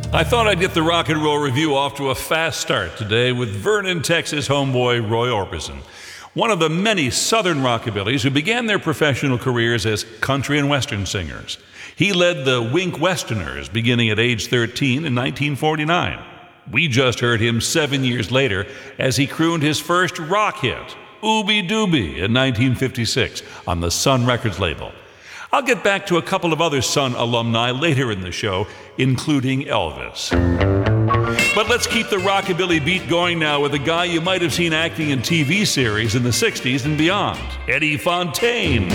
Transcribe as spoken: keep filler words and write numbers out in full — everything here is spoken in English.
I thought I'd get the Rock and Roll Review off to a fast start today with Vernon, Texas homeboy Roy Orbison, one of the many Southern rockabillys who began their professional careers as country and western singers. He led the Wink Westerners beginning at age thirteen in nineteen forty-nine. We just heard him seven years later as he crooned his first rock hit, Ooby Dooby, in nineteen fifty-six on the Sun Records label. I'll get back to a couple of other Sun alumni later in the show, including Elvis. But let's keep the rockabilly beat going now with a guy you might have seen acting in T V series in the sixties and beyond, Eddie Fontaine.